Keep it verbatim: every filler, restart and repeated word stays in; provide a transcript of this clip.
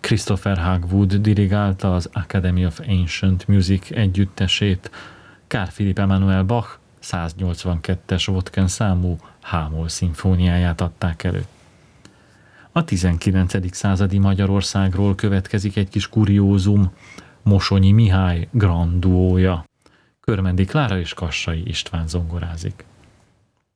Christopher Hogwood dirigálta az Academy of Ancient Music együttesét, Carl Philipp Emanuel Bach száznyolcvankettes Wotken számú H-moll szimfóniáját adták elő. A tizenkilencedik századi Magyarországról következik egy kis kuriózum, Mosonyi Mihály Grand Duója. Körmendi Klára és Kassai István zongorázik.